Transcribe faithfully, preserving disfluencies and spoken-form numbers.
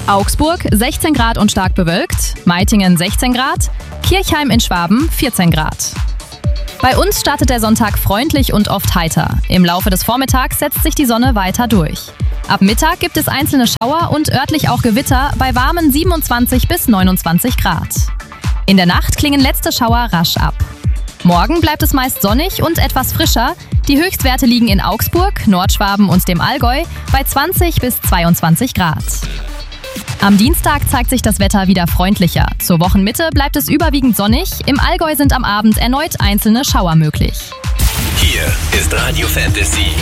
Augsburg sechzehn Grad und stark bewölkt, Meitingen sechzehn Grad, Kirchheim in Schwaben vierzehn Grad. Bei uns startet der Sonntag freundlich und oft heiter. Im Laufe des Vormittags setzt sich die Sonne weiter durch. Ab Mittag gibt es einzelne Schauer und örtlich auch Gewitter bei warmen siebenundzwanzig bis neunundzwanzig Grad. In der Nacht klingen letzte Schauer rasch ab. Morgen bleibt es meist sonnig und etwas frischer. Die Höchstwerte liegen in Augsburg, Nordschwaben und dem Allgäu bei zwanzig bis zweiundzwanzig Grad. Am Dienstag zeigt sich das Wetter wieder freundlicher. Zur Wochenmitte bleibt es überwiegend sonnig. Im Allgäu sind am Abend erneut einzelne Schauer möglich. Hier ist Radio Fantasy.